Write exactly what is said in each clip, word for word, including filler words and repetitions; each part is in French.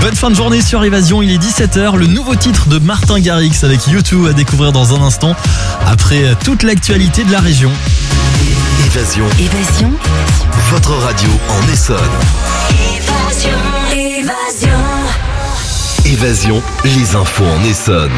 Bonne fin de journée sur Évasion, il est dix-sept heures. Le nouveau titre de Martin Garrix avec U deux à découvrir dans un instant, après toute l'actualité de la région. Évasion. Évasion. Votre radio en Essonne. Évasion. Évasion. Évasion, les infos en Essonne.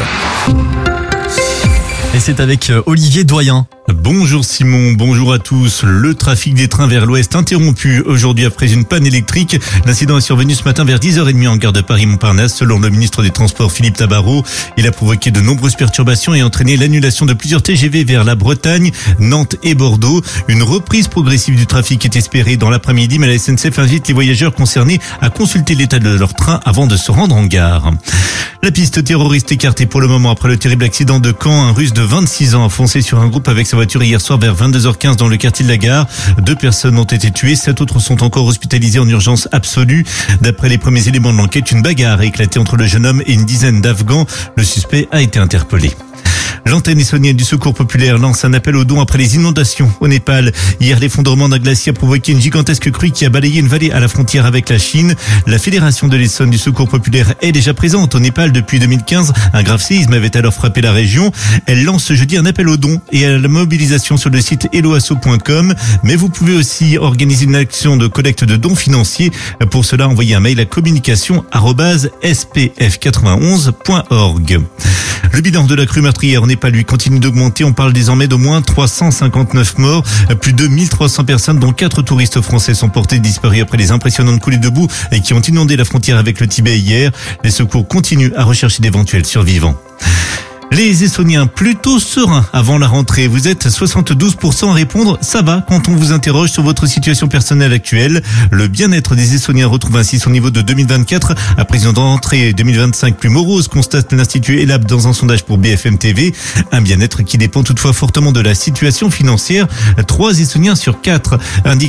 Et c'est avec Olivier Doyen. Bonjour Simon, bonjour à tous. Le trafic des trains vers l'ouest interrompu aujourd'hui après une panne électrique. L'incident est survenu ce matin vers dix heures trente en gare de Paris-Montparnasse. Selon le ministre des Transports Philippe Tabarot, il a provoqué de nombreuses perturbations et entraîné l'annulation de plusieurs T G V vers la Bretagne, Nantes et Bordeaux. Une reprise progressive du trafic est espérée dans l'après-midi, mais la S N C F invite les voyageurs concernés à consulter l'état de leur train avant de se rendre en gare. La piste terroriste écartée pour le moment après le terrible accident de Caen. Un Russe de vingt-six ans a foncé sur un groupe avec sa voiture hier soir vers vingt-deux heures quinze dans le quartier de la Gare. Deux personnes ont été tuées, sept autres sont encore hospitalisées en urgence absolue. D'après les premiers éléments de l'enquête, une bagarre a éclaté entre le jeune homme et une dizaine d'Afghans. Le suspect a été interpellé. L'antenne essonnienne du Secours populaire lance un appel aux dons après les inondations au Népal. Hier, l'effondrement d'un glacier a provoqué une gigantesque crue qui a balayé une vallée à la frontière avec la Chine. La Fédération de l'Essonne du Secours populaire est déjà présente au Népal depuis deux mille quinze. Un grave séisme avait alors frappé la région. Elle lance ce jeudi un appel aux dons et à la mobilisation sur le site helloasso point com. Mais vous pouvez aussi organiser une action de collecte de dons financiers. Pour cela, envoyez un mail à communication arobase s p f quatre-vingt-onze point org. Le bilan de la crue meurtrière au Népal lui continue d'augmenter. On parle désormais d'au moins trois cent cinquante-neuf morts. Plus de mille trois cents personnes, dont quatre touristes français, sont portés disparus après les impressionnantes coulées de boue et qui ont inondé la frontière avec le Tibet hier. Les secours continuent à rechercher d'éventuels survivants. Les Essonniens plutôt sereins avant la rentrée. Vous êtes soixante-douze pour cent à répondre « ça va » quand on vous interroge sur votre situation personnelle actuelle. Le bien-être des Essonniens retrouve ainsi son niveau de deux mille vingt-quatre. Après une rentrée deux mille vingt-cinq plus morose, constate l'Institut Elab dans un sondage pour B F M T V. Un bien-être qui dépend toutefois fortement de la situation financière. Trois Essonniens sur quatre indiquent